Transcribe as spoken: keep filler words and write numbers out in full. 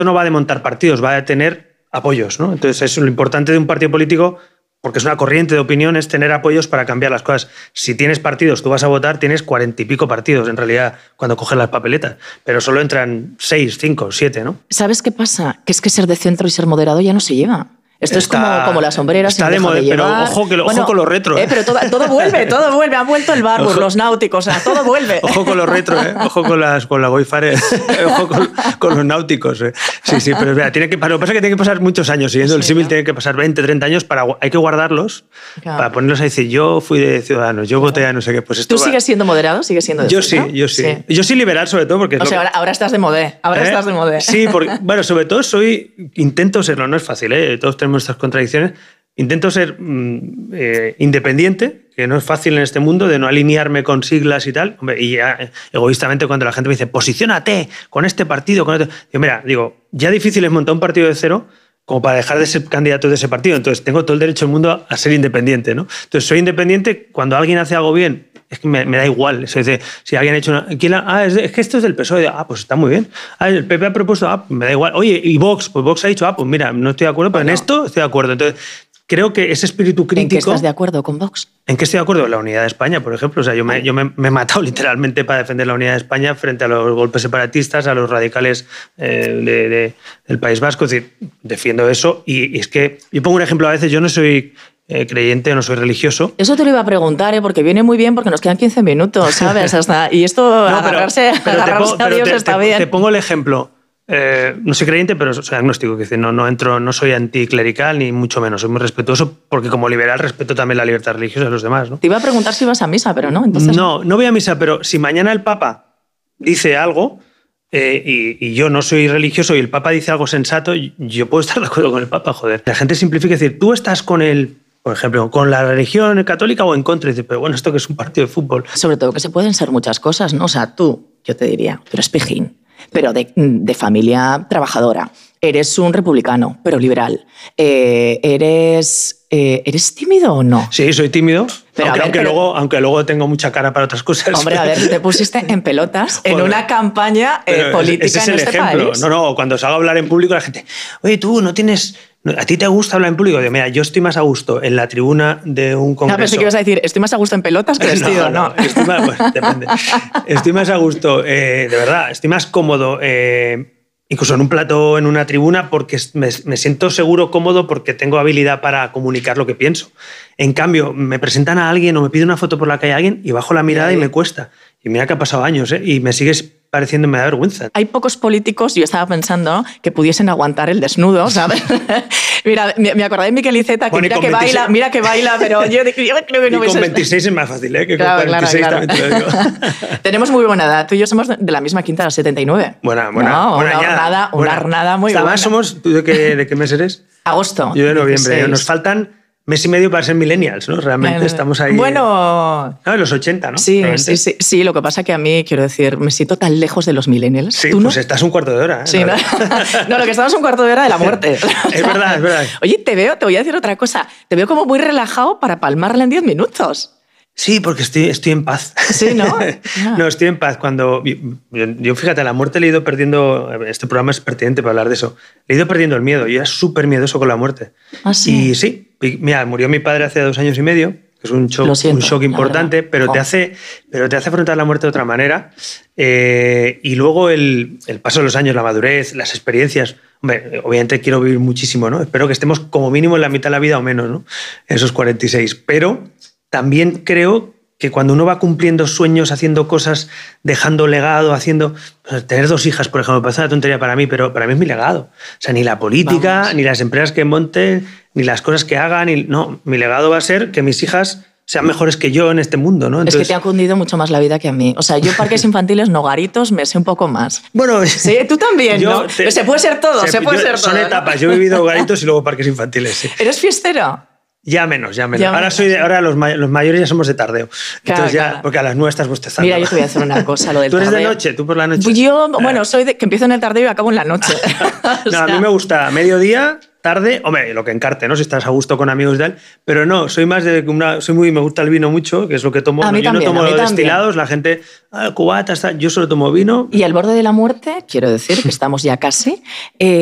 no va de montar partidos, va de tener apoyos, ¿no? Entonces, es lo importante de un partido político, porque es una corriente de opinión, es tener apoyos para cambiar las cosas. Si tienes partidos, tú vas a votar, tienes cuarenta y pico partidos, en realidad, cuando coges las papeletas. Pero solo entran seis, cinco, siete, ¿no? ¿Sabes qué pasa? Que es que ser de centro y ser moderado ya no se lleva. Esto está, es como, como las sombreras. Está de moda, pero ojo, que, bueno, ojo con los retro. ¿eh? Eh, pero todo, todo vuelve, todo vuelve. Han vuelto el Barbour, los náuticos, o sea, todo vuelve. Ojo con los retro, ¿eh? Ojo con, las, con la Wayfarer, ojo con, con los náuticos. ¿eh? Sí, sí, pero vea, tiene que, lo que pasa es que tiene que pasar muchos años. Siguiendo sí, el símil, ¿no? Tiene que pasar veinte, treinta años. Para, hay que guardarlos claro. para ponerlos a decir, yo fui de Ciudadanos, yo voté a no sé qué. Pues esto ¿Tú va. sigues siendo moderado? ¿Sigues siendo de Yo sí, yo sí, sí. Yo soy liberal, sobre todo, porque... O sea, que... ahora, ahora estás de modé. Ahora ¿Eh? estás de modé. Sí, porque, bueno, sobre todo soy... Intento serlo, no es fácil, ¿eh? Todos tenemos nuestras contradicciones. Intento ser mm, eh, independiente, que no es fácil en este mundo, de no alinearme con siglas y tal. Hombre, y ya, eh, egoístamente, cuando la gente me dice, posiciónate con este partido, con este... Digo, mira, digo, ya difícil es montar un partido de cero como para dejar de ser candidato de ese partido. Entonces, tengo todo el derecho del mundo a ser independiente, ¿no? Entonces, soy independiente cuando alguien hace algo bien. Es que me, me da igual. Es decir, si alguien ha hecho una... ¿quién la, ah, es, es que esto es del P S O E. Ah, pues está muy bien. Ah, el P P ha propuesto... Ah, me da igual. Oye, y Vox. Pues Vox ha dicho, ah, pues mira, no estoy de acuerdo, pero bueno, en esto estoy de acuerdo. Entonces... Creo que ese espíritu crítico... ¿En qué estás de acuerdo con Vox? ¿En qué estoy de acuerdo? La unidad de España, por ejemplo. O sea, yo me, yo me, me he matado literalmente para defender la unidad de España frente a los golpes separatistas, a los radicales eh, de, de, del País Vasco. Es decir, defiendo eso. Y, y es que yo pongo un ejemplo a veces. Yo no soy eh, creyente, no soy religioso. Eso te lo iba a preguntar, ¿eh? Porque viene muy bien porque nos quedan quince minutos, ¿sabes? Hasta, y esto, no, pero, agarrarse, pero agarrarse te, a Dios te, está te, bien. Te pongo el ejemplo. Eh, no soy creyente, pero soy agnóstico. Que no, no, entro, no soy anticlerical, ni mucho menos. Soy muy respetuoso porque como liberal respeto también la libertad religiosa de los demás, ¿no? Te iba a preguntar si ibas a misa, pero no. Entonces... No, no voy a misa, pero si mañana el Papa dice algo eh, y, y yo no soy religioso y el Papa dice algo sensato, yo puedo estar de acuerdo con el Papa, joder. La gente simplifica, decir, tú estás con el... Por ejemplo, con la religión católica o en contra. Y dice, pero bueno, esto que es un partido de fútbol. Sobre todo que se pueden ser muchas cosas, ¿no? O sea, tú, yo te diría, tú eres pijín, pero de, de familia trabajadora. Eres un republicano, pero liberal. Eh, eres, eh, ¿Eres tímido o no? Sí, soy tímido, pero aunque, ver, aunque, pero... luego, aunque luego tengo mucha cara para otras cosas. Hombre, a ver, te pusiste en pelotas en una campaña eh, política ese es en el este ejemplo. país. No, no, cuando salgo a hablar en público la gente, oye, tú no tienes... ¿A ti te gusta hablar en público? Digo, mira, yo estoy más a gusto en la tribuna de un congreso. No, pensé que ibas a decir, estoy más a gusto en pelotas que vestido, ¿no? no, no. Estoy más, pues, depende. Estoy más a gusto, eh, de verdad, estoy más cómodo, eh, incluso en un plató, en una tribuna, porque me, me siento seguro, cómodo, porque tengo habilidad para comunicar lo que pienso. En cambio, me presentan a alguien o me pide una foto por la calle a alguien y bajo la mirada sí. y me cuesta. Y mira que ha pasado años, ¿eh? Y me sigues pareciendo, me da vergüenza. Hay pocos políticos, yo estaba pensando, que pudiesen aguantar el desnudo, ¿sabes? Mira, me acordé de Miquel Iceta, que bueno, mira que veintiséis... baila, mira que baila, pero yo, yo creo que no y me con veintiséis es más fácil, ¿eh? Que claro, con cuarenta y seis claro, claro. también te lo digo. Tenemos muy buena edad. Tú y yo somos de la misma quinta, setenta y nueve. Buena, buena. No, buena una hornada, una buena. hornada muy buena. Además, somos... ¿Tú de qué, de qué mes eres? Agosto. Yo de noviembre. dieciséis. Nos faltan... mes y medio para ser millennials, ¿no? Realmente bueno, estamos ahí... Bueno... No, en los ochenta, ¿no? Sí, sí, sí, sí. Lo que pasa que a mí, quiero decir, me siento tan lejos de los millennials. Sí, ¿Tú pues no? estás un cuarto de hora. ¿eh? Sí, ¿no? No, lo que estamos es un cuarto de hora de la muerte. Es verdad, es verdad. Oye, te veo, te voy a decir otra cosa. Te veo como muy relajado para palmarla en diez minutos. Sí, porque estoy, estoy en paz. Sí, ¿no? Ah. No, estoy en paz. Cuando yo, yo, fíjate, la muerte le he ido perdiendo... Este programa es pertinente para hablar de eso. Le he ido perdiendo el miedo. Yo era súper miedoso con la muerte. ¿Ah, sí? Y sí, mira, murió mi padre hace dos años y medio, que es un shock, siento, un shock importante, pero, oh. te hace, pero te hace afrontar la muerte de otra manera. Eh, y luego el, el paso de los años, la madurez, las experiencias... Hombre, obviamente quiero vivir muchísimo, ¿no? Espero que estemos como mínimo en la mitad de la vida o menos, ¿no? Esos cuarenta y seis. Pero... también creo que cuando uno va cumpliendo sueños, haciendo cosas, dejando legado, haciendo... Pues tener dos hijas, por ejemplo, me parece una tontería para mí, pero para mí es mi legado. O sea, ni la política, Vamos. ni las empresas que monten, ni las cosas que hagan. Ni... No, mi legado va a ser que mis hijas sean mejores que yo en este mundo, ¿no? Entonces... Es que te ha cundido mucho más la vida que a mí. O sea, yo parques infantiles, no garitos, me sé un poco más. Bueno... Sí, tú también, yo ¿no? Te... Se puede ser todo, se, se puede yo, ser son todo. Son etapas. ¿No? Yo he vivido garitos y luego parques infantiles, sí. ¿Eres fiestero? Ya menos, ya menos. Ya ahora menos. soy de, ahora los, may los mayores ya somos de tardeo. Claro, Entonces ya, claro. porque a las nueve estás bostezando. Mira, yo te voy a hacer una cosa, lo del ¿Tú eres tardeo. de noche? ¿Tú por la noche? Yo, bueno, soy de que empiezo en el tardeo y acabo en la noche. No, o sea... a mí me gusta mediodía tarde, hombre, lo que encarte, ¿no? Si estás a gusto con amigos y tal, pero no, soy más de una, soy muy, me gusta el vino mucho, que es lo que tomo. A No, mí yo también, no tomo a mí los también. destilados, la gente, ah, cubatas, tal, yo solo tomo vino. Y al borde de la muerte, quiero decir que estamos ya casi. Eh,